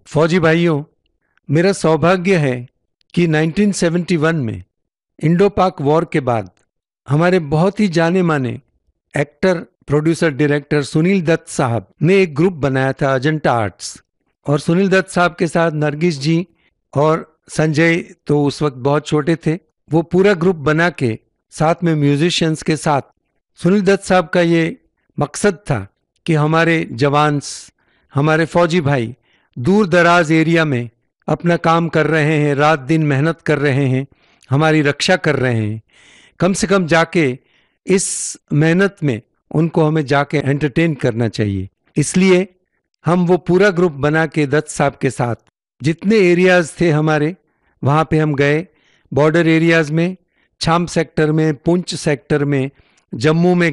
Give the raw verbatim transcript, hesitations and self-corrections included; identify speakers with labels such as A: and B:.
A: फौजी भाइयों, मेरा सौभाग्य है कि नाइनटीन सेवेंटी वन में इंडो पाक वॉर के बाद हमारे बहुत ही जाने माने actor, producer, director Sunil Dutt साहब ने एक ग्रुप बनाया था, अजंता आर्ट्स। और सुनील दत्त साहब के साथ नरगिस जी और संजय तो उस वक्त बहुत छोटे थे, वो पूरा ग्रुप बना के साथ में म्यूजिशियंस के साथ सुनील दत्त साहब का ये मकसद था कि हमारे जवान, हमारे फौजी भाई दूर दराज एरिया में अपना काम कर रहे हैं, रात दिन मेहनत कर रहे हैं, हमारी रक्षा कर रहे हैं, कम से कम जाके इस मेहनत में उनको हमें जाके एंटरटेन करना चाहिए। इसलिए हम वो पूरा ग्रुप बना के दत्त साहब के साथ जितने एरियाज थे हमारे, वहाँ पे हम गए। बॉर्डर एरियाज में, छाम सेक्टर में, पुंछ सेक्टर में, जम्मू में